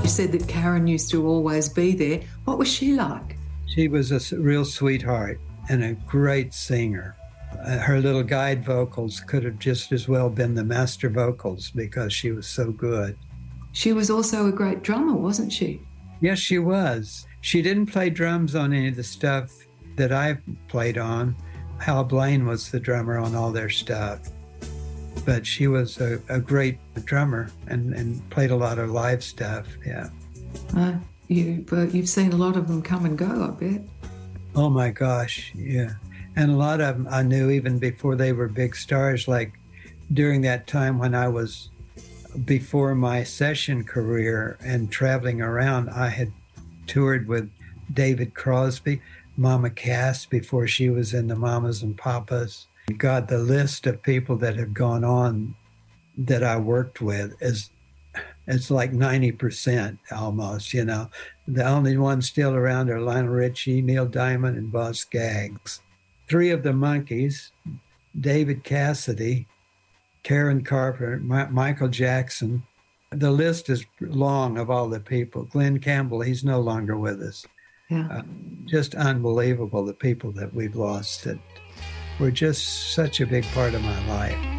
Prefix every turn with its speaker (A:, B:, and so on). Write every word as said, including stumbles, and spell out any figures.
A: You said that Karen used to always be there. What was she like?
B: She was a real sweetheart and a great singer. Uh, her little guide vocals could have just as well been the master vocals because she was so good.
A: She was also a great drummer, wasn't she?
B: Yes, she was. She didn't play drums on any of the stuff that I played on. Hal Blaine was the drummer on all their stuff. But she was a, a great drummer and, and played a lot of live stuff, yeah.
A: Uh, you've, uh, you've seen a lot of them come and go, I bet.
B: Oh, my gosh, yeah. And a lot of them I knew even before they were big stars, like during that time when I was before my session career and traveling around, I had toured with David Crosby, Mama Cass before she was in the Mamas and Papas. God, the list of people that have gone on that I worked with is it's like ninety percent almost, you know. The only ones still around are Lionel Richie, Neil Diamond, and Boz Scaggs. Three of the Monkees, David Cassidy, Karen Carpenter, Ma- Michael Jackson. The list is long of all the people. Glenn Campbell, he's no longer with us.
A: Yeah.
B: Uh, just unbelievable, the people that we've lost that were just such a big part of my life.